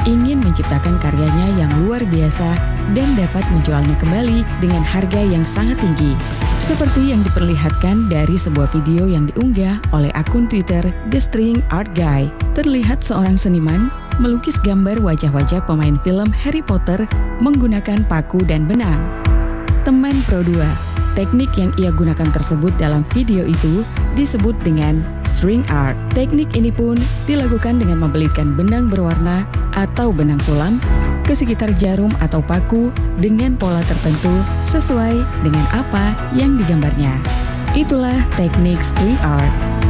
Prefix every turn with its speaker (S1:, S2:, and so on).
S1: ingin menciptakan karyanya yang luar biasa dan dapat menjualnya kembali dengan harga yang sangat tinggi. Seperti yang diperlihatkan dari sebuah video yang diunggah oleh akun Twitter The String Art Guy. Terlihat seorang seniman melukis gambar wajah-wajah pemain film Harry Potter menggunakan paku dan benang. Teman Pro 2, teknik yang ia gunakan tersebut dalam video itu disebut dengan string art. Teknik ini pun dilakukan dengan membelitkan benang berwarna atau benang sulam ke sekitar jarum atau paku dengan pola tertentu sesuai dengan apa yang digambarnya. Itulah teknik string art.